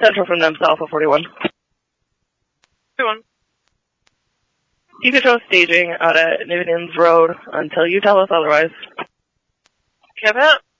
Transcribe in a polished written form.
Central from them, Alpha 41. 41. Keep control staging out at Nivenins Road until you tell us otherwise. Cap out.